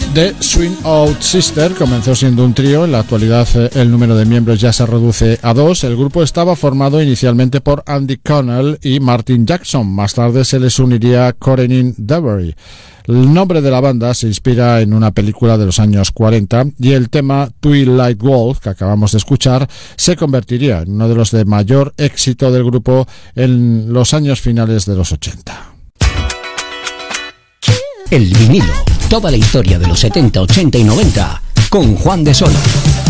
The Swing Out Sister comenzó siendo un trío. En la actualidad el número de miembros ya se reduce a 2. El grupo estaba formado inicialmente por Andy Connell y Martin Jackson. Más tarde se les uniría Corinne Devery. El nombre de la banda se inspira en una película de los años 40 y el tema Twilight Wolf, que acabamos de escuchar, se convertiría en uno de los de mayor éxito del grupo en los años finales de los 80. El vinilo, toda la historia de los 70, 80 y 90 con Juan de Sola.